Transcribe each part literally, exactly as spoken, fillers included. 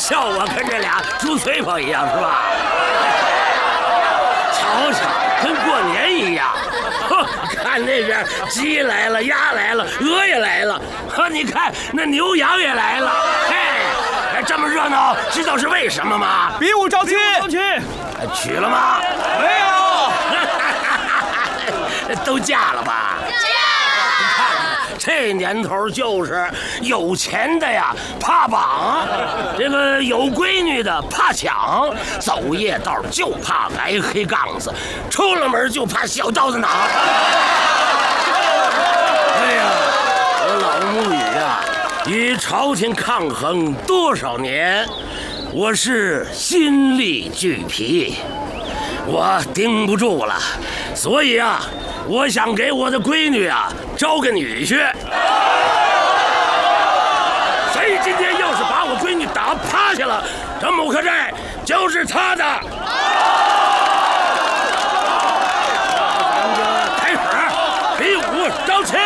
笑我跟这俩猪嘴巴一样是吧？瞧瞧，跟过年一样。呵，看那边鸡来了，鸭来了，鹅也来了，呵，你看那牛羊也来了。嘿，这么热闹，知道是为什么吗？ 比武招亲。 招亲。 娶了吗？ 没有。都嫁了吧？这年头就是有钱的呀怕绑，这个有闺女的怕抢，走夜道就怕挨黑杠子，出了门就怕小刀子脑。哎呀，我老沐雨啊，与朝廷抗衡多少年，我是心力俱疲，我顶不住了，所以啊。我想给我的闺女啊招个女婿，谁今天要是把我闺女打趴下了，这木克寨就是他的。咱们就开始比武招亲。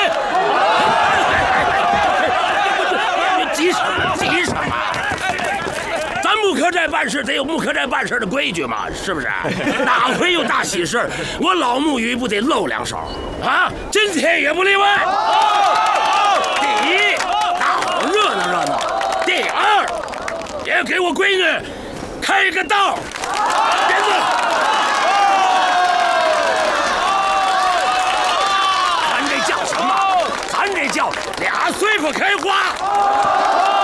你急什么？急什么？咱木克寨办事得有木克寨办事的规矩嘛，是不是？哪回有大喜事，我老沐雨不得露两手啊？今天也不例外。第一，大伙热闹热闹；第二，也给我闺女开个道。点子，咱这叫什么？咱这叫俩碎发开花。